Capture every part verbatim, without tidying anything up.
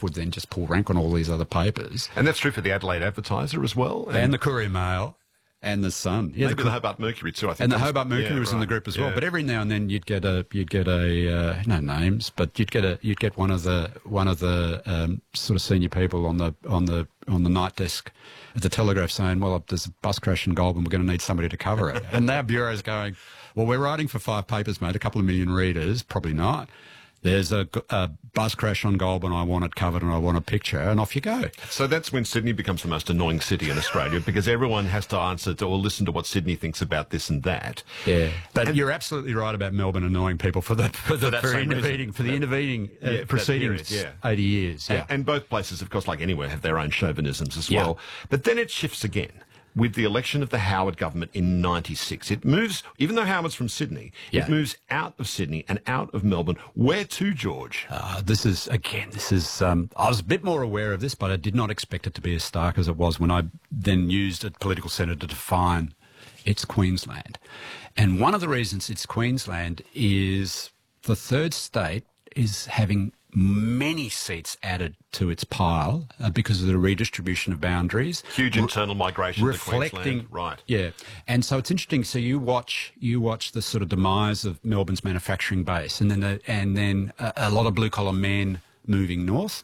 Telegraph would then just pull rank on all these other papers. And that's true for the Adelaide Advertiser as well? And, and the Courier Mail. And the Sun. Yeah, Maybe the, the Hobart Mercury too, I think. And the Hobart Mercury yeah, was right. in the group as well. Yeah. But every now and then you'd get a you'd get a uh, no names, but you'd get a you'd get one of the one of the um, sort of senior people on the on the on the night desk at the Telegraph saying, "Well, there's a bus crash in Goulburn. We're going to need somebody to cover it." And our bureau's going, "Well, we're writing for five papers, mate. A couple of million readers, probably not. There's a, a bus crash on Goulburn, I want it covered and I want a picture," and off you go. So that's when Sydney becomes the most annoying city in Australia, because everyone has to answer to or listen to what Sydney thinks about this and that. Yeah, but and you're absolutely right about Melbourne annoying people for the for the for, for intervening for the intervening uh, yeah, proceedings. Period, yeah. eighty years. Yeah, and, and both places, of course, like anywhere, have their own chauvinisms as well. Yeah. But then it shifts again. With the election of the Howard government in ninety-six. It moves, even though Howard's from Sydney, yeah. it moves out of Sydney and out of Melbourne. Where to, George? Uh, this is, again, this is, um, I was a bit more aware of this, but I did not expect it to be as stark as it was when I then used a political centre to define it's Queensland. And one of the reasons it's Queensland is the third state is having many seats added to its pile uh, because of the redistribution of boundaries. Huge internal migration reflecting, to Queensland. Right. Yeah. And so it's interesting. So you watch you watch the sort of demise of Melbourne's manufacturing base, and then the, and then a, a lot of blue-collar men moving north.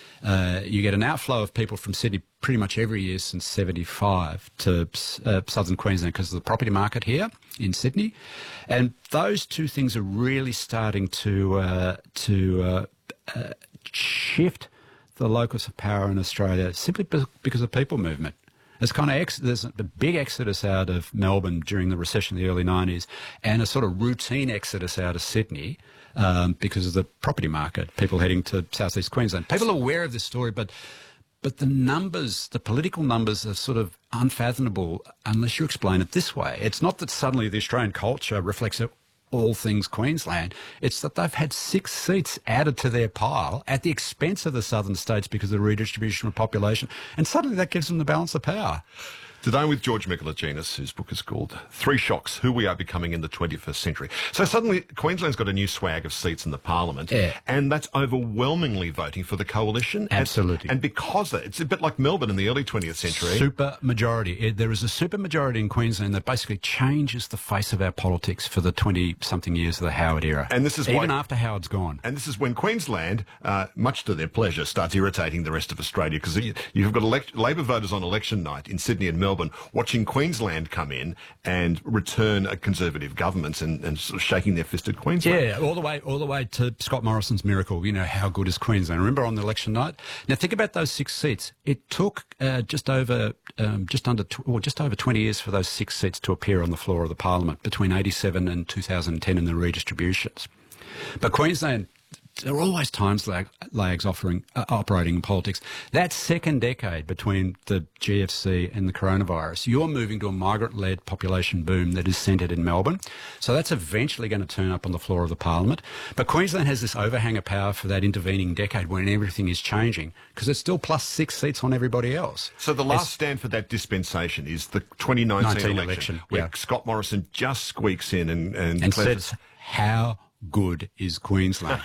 Uh, you get an outflow of people from Sydney pretty much every year since seventy-five to uh, southern Queensland because of the property market here in Sydney. And those two things are really starting to uh, to uh, uh, shift the locus of power in Australia simply because of people movement. There's kind of ex- there's a big exodus out of Melbourne during the recession of the early nineties, and a sort of routine exodus out of Sydney um, because of the property market. People heading to southeast Queensland. People are aware of this story, but but the numbers, the political numbers, are sort of unfathomable unless you explain it this way. It's not that suddenly the Australian culture reflects it. All things Queensland. It's that they've had six seats added to their pile at the expense of the southern states because of the redistribution of population, and suddenly that gives them the balance of power. Today with George Megalogenis, whose book is called Three Shocks, Who We Are Becoming in the twenty-first Century. So suddenly Queensland's got a new swag of seats in the parliament, yeah. and that's overwhelmingly voting for the coalition. Absolutely. And, and because of, it's a bit like Melbourne in the early twentieth century. Super majority. There is a super majority in Queensland that basically changes the face of our politics for the twenty-something years of the Howard era. And this is Even why, after Howard's gone. And this is when Queensland, uh, much to their pleasure, starts irritating the rest of Australia, because you, you've got elect, Labor voters on election night in Sydney and Melbourne watching Queensland come in and return a Conservative government and, and sort of shaking their fist at Queensland. Yeah, all the way all the way to Scott Morrison's miracle. You know, how good is Queensland? Remember on the election night? Now think about those six seats. It took uh, just over um, just under tw- or just over twenty years for those six seats to appear on the floor of the Parliament between eighty-seven and two thousand ten in the redistributions. But Queensland, there are always times lag, lags offering, uh, operating in politics. That second decade between the G F C and the coronavirus, you're moving to a migrant-led population boom that is centred in Melbourne. So that's eventually going to turn up on the floor of the Parliament. But Queensland has this overhang of power for that intervening decade when everything is changing, because it's still plus six seats on everybody else. So the last As, stand for that dispensation is the twenty nineteen election, election, where yeah. Scott Morrison just squeaks in and... And, and says, how... good is Queensland.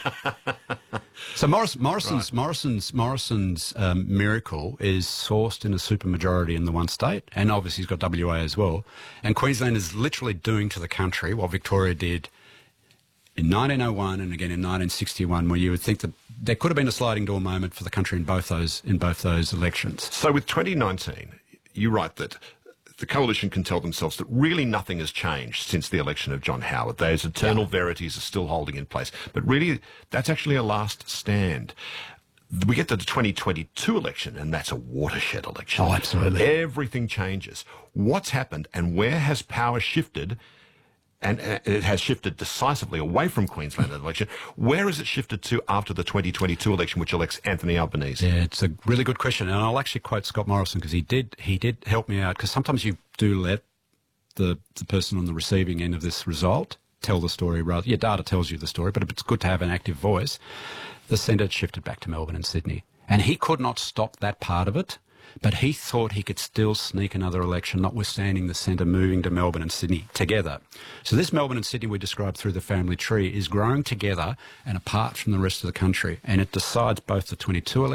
So Morris, Morrison's, right. Morrison's, Morrison's um, miracle is sourced in a supermajority in the one state, and obviously he's got W A as well. And Queensland is literally doing to the country what Victoria did in nineteen oh one and again in nineteen sixty-one, where you would think that there could have been a sliding door moment for the country in both those in both those elections. So with twenty nineteen, you write that the coalition can tell themselves that really nothing has changed since the election of John Howard. Those eternal yeah. verities are still holding in place. But really, that's actually a last stand. We get to the twenty twenty-two election, and that's a watershed election. Oh, absolutely. Everything changes. What's happened, and where has power shifted? And it has shifted decisively away from Queensland in the election. Where has it shifted to after the twenty twenty-two election, which elects Anthony Albanese? Yeah, it's a really good question. And I'll actually quote Scott Morrison, because he did he did help me out. Because sometimes you do let the, the person on the receiving end of this result tell the story rather. Yeah, data tells you the story, but it's good to have an active voice. The centre shifted back to Melbourne and Sydney. And he could not stop that part of it. But he thought he could still sneak another election, notwithstanding the centre moving to Melbourne and Sydney together. So this Melbourne and Sydney we described through the family tree is growing together and apart from the rest of the country. And it decides both the twenty-two elections